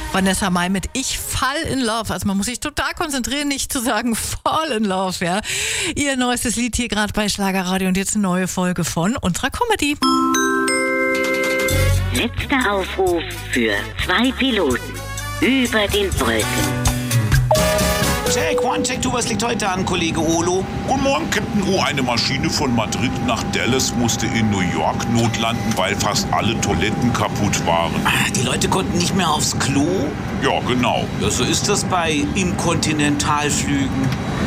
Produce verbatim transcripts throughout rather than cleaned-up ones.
Vanessa Mai mit Ich fall in love. Also man muss sich total konzentrieren, nicht zu sagen fall in love, ja. Ihr neuestes Lied hier gerade bei Schlagerradio und jetzt eine neue Folge von unserer Comedy. Letzter Aufruf für zwei Piloten über den Wolken. Check, one, check, two, was liegt heute an, Kollege Olo? Guten Morgen, Captain O. Eine Maschine von Madrid nach Dallas musste in New York notlanden, weil fast alle Toiletten kaputt waren. Ah, die Leute konnten nicht mehr aufs Klo? Ja, genau. Ja, so ist das bei Inkontinentalflügen.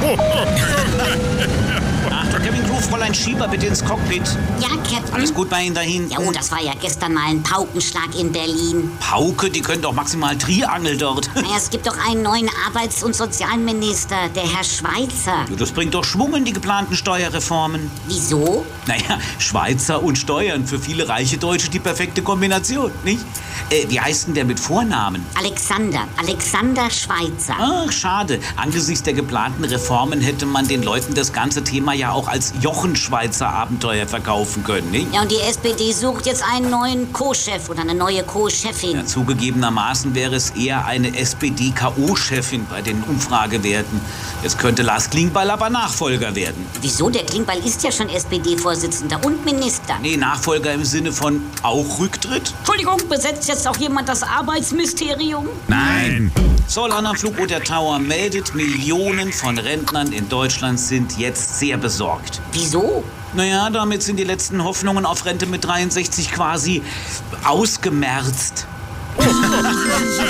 Achtung, Kevin Crew, Fräulein Schieber, bitte ins Cockpit. Ja, Captain. Alles gut bei Ihnen dahin? Ja, oh, das war ja gestern mal ein Paukenschlag in Berlin. Pauke, die können doch maximal Triangel dort. Naja, es gibt doch einen neuen Arbeits- und Sozialminister, der Herr Schweizer. Das bringt doch Schwung in die geplanten Steuerreformen. Wieso? Naja, Schweizer und Steuern, für viele reiche Deutsche die perfekte Kombination, nicht? Äh, wie heißt denn der mit Vornamen? Alexander. Alexander Schweizer. Ach, schade. Angesichts der geplanten Reformen hätte man den Leuten das ganze Thema ja auch als Jochen-Schweizer Abenteuer verkaufen können, nicht? Ja, und die S P D sucht jetzt einen neuen Co-Chef oder eine neue Co-Chefin. Ja, zugegebenermaßen wäre es eher eine S P D-K O-Chefin bei den Umfragewerten. Jetzt könnte Lars Klingbeil aber Nachfolger werden. Wieso? Der Klingbeil ist ja schon S P D-Vorsitzender und Minister. Nee, Nachfolger im Sinne von auch Rücktritt? Entschuldigung, besetzt jetzt auch jemand das Arbeitsmysterium? Nein. Zollern am Flug der Tower meldet, Millionen von Rentnern in Deutschland sind jetzt sehr besorgt. Wieso? Naja, damit sind die letzten Hoffnungen auf Rente mit dreiundsechzig quasi ausgemerzt.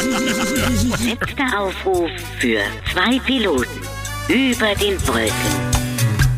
Letzter Aufruf für zwei Piloten über den Wolken.